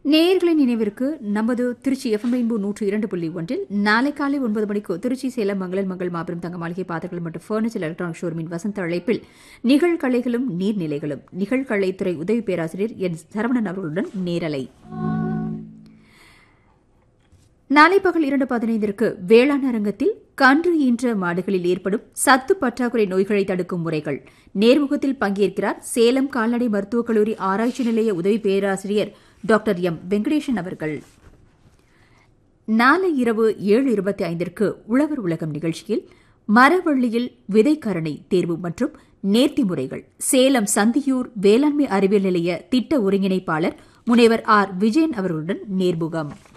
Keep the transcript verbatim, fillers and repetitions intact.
நேயர்களின் நினைவிற்கு நமது திருச்சி எஃப்எம் ரெயின்போ நூற்று இரண்டு புள்ளி ஒன்றில் நாளை காலை ஒன்பது மணிக்கு திருச்சி சேலம் மங்களன் மங்கள் மாபெரும் தங்க மாளிகை பாத்திரங்கள் மற்றும் பர்னிச்சர் எலக்ட்ரானிக் ஷோரூமின் வசந்த அழைப்பில் நிகழ்கலைகளும் நீர்நிலைகளும் நிகழ்கலைத்துறை உதவி பேராசிரியர் என் சரவணன் அவர்களுடன் நேரலை. நாளை பகல் இரண்டு பதினைந்திற்கு வேளாண் அரங்கத்தில் கன்று ஈன்ற மாடுகளில் ஏற்படும் சத்து பற்றாக்குறை நோய்களை தடுக்கும் முறைகள் நேர்முகத்தில் பங்கேற்கிறார் சேலம் கால்நடை மருத்துவக் கல்லூரி ஆராய்ச்சி நிலைய உதவி பேராசிரியர் டாக்டர் எம் வெங்கடேசன் அவர்கள். நாளை இரவு ஏழு இருபத்தி ஐந்திற்கு உழவர் உலகம் நிகழ்ச்சியில் மரவள்ளியில் விதைக்கரணை தேர்வு மற்றும் நேர்த்தி முறைகள் சேலம் சந்தியூர் வேளாண்மை அறிவியல் நிலைய திட்ட ஒருங்கிணைப்பாளர் முனைவர் ஆர் விஜயன் அவர்களுடன் நேர்முகம்.